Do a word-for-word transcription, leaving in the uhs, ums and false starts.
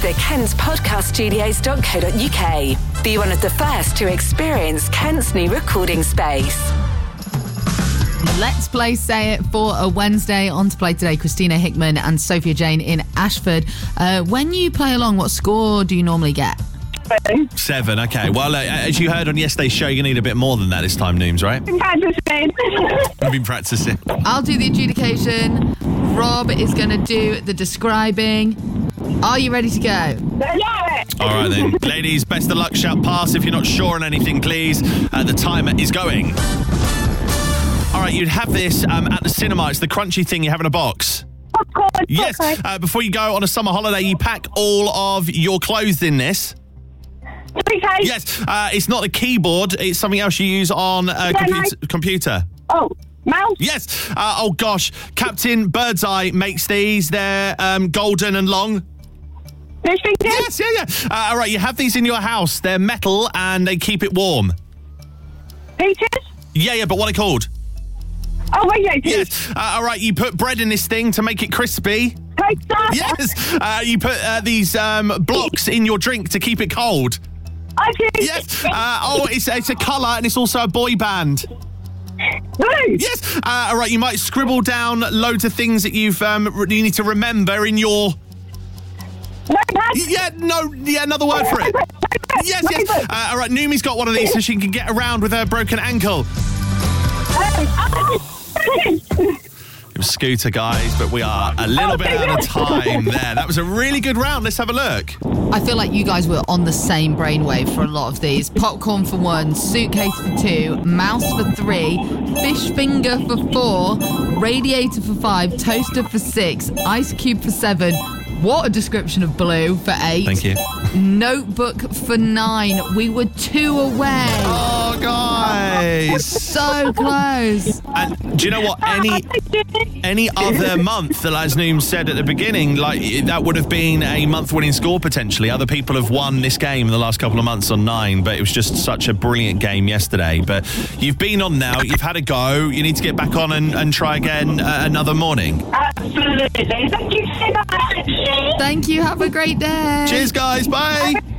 The Kent Podcast Studios dot co dot uk. Be one of the first to experience Kent's new recording space. Let's play Say It for a Wednesday. On to play today, Christina Hickman and Sophia Jane in Ashford. Uh, when you play along, what score do you normally get? Seven. Seven, okay. Well, uh, as you heard on yesterday's show, you need a bit more than that this time, Nooms, right? I'm practicing. I've been practicing. I'll do the adjudication. Rob is going to do the describing. Are you ready to go? Yeah. All right, then. Ladies, best of luck. Shout pass if you're not sure on anything, please. Uh, the timer is going. All right, you'd have this um, at the cinema. It's the crunchy thing you have in a box. Popcorn. Yes. Popcorn. Uh, before you go on a summer holiday, you pack all of your clothes in this. Okay. Yes. Uh, it's not a keyboard. It's something else you use on a Yeah, computer. nice. computer. Oh, mouse. Yes. Uh, oh, gosh. Captain Birdseye makes these. They're um, golden and long. Fish fingers. Yes, yeah, yeah. Uh, all right, you have these in your house. They're metal and they keep it warm. Peaches. Yeah, yeah, but what are they called? Oh, wait, Yes. Uh, all right, you put bread in this thing to make it crispy. Toaster. Yes. Uh, you put uh, these um, blocks in your drink to keep it cold. I do. Yes. Uh, oh, it's, it's a colour and it's also a boy band. Blue. Yes. Uh, all right, you might scribble down loads of things that you've um, you need to remember in your... Notepad. Yeah, no, yeah, another word for it. Yes, yes. Uh, all right, Numi's got one of these so she can get around with her broken ankle. It was Scooter, guys, but we are a little bit out of time there. That was a really good round. Let's have a look. I feel like you guys were on the same brainwave for a lot of these. Popcorn for one, suitcase for two, mouse for three, fish finger for four, radiator for five, toaster for six, ice cube for seven. What a description of blue for eight. Thank you. Notebook for nine. We were two away. Oh, guys. So close. And do you know what? Any any other month, as Noom said at the beginning, like that would have been a month-winning score potentially. Other people have won this game in the last couple of months on nine, but it was just such a brilliant game yesterday. But you've been on now. You've had a go. You need to get back on and, and try again uh, another morning. Absolutely. Thank you so much. Thank you. Have a great day. Cheers, guys. Bye.